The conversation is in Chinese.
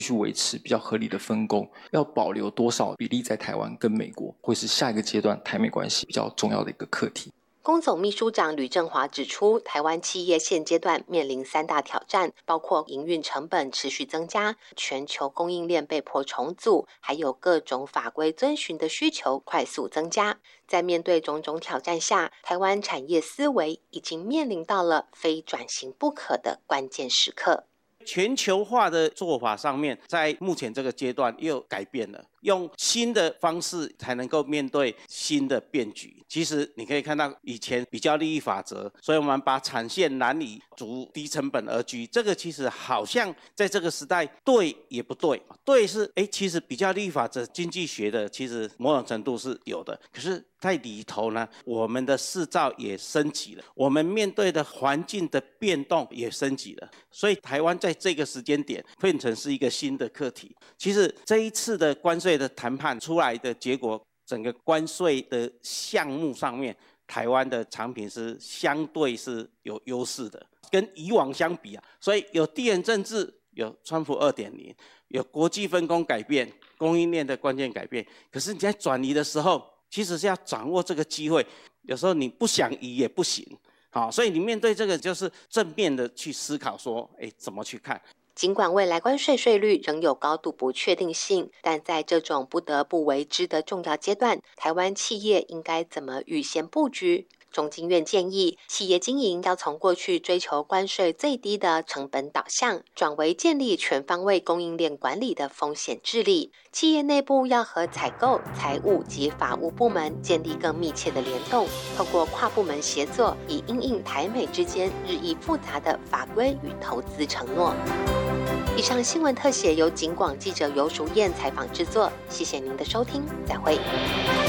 去维持比较合理的分工，要保留多少比例在台湾跟美国，会是下一个阶段台美关系比较重要的一个课题。 工总秘书长吕正华指出，台湾企业现阶段面临3大挑战，包括营运成本持续增加、全球供应链被迫重组，还有各种法规遵循的需求快速增加。在面对种种挑战下，台湾产业思维已经面临到了非转型不可的关键时刻。 全球化的做法上面，在目前这个阶段又改变了，用新的方式才能够面对新的变局。其实你可以看到以前比较利益法则，所以我们把产线南移，逐低成本而居，这个其实好像在这个时代对也不对。对是其实比较利益法则经济学的其实某种程度是有的，可是在里头呢，我们的世造也升级了，我们面对的环境的变动也升级了，所以台湾在这个时间点变成是一个新的课题。其实这一次的关税的谈判出来的结果，整个关税的项目上面，台湾的产品是相对是有优势的，跟以往相比啊，所以有地缘政治，有川普 2.0， 有国际分工改变，供应链的关键改变，可是你在转移的时候，其实是要掌握这个机会，有时候你不想移也不行。好，所以你面对这个就是正面的去思考说，怎么去看。 尽管未来关税税率仍有高度不确定性，但在这种不得不为之的重要阶段，台湾企业应该怎么预先布局？中经院建议，企业经营要从过去追求关税最低的成本导向，转为建立全方位供应链管理的风险治理。企业内部要和采购、财务及法务部门建立更密切的联动，透过跨部门协作，以因应台美之间日益复杂的法规与投资承诺。以上新闻特写由警广记者游淑燕采访制作，谢谢您的收听，再会。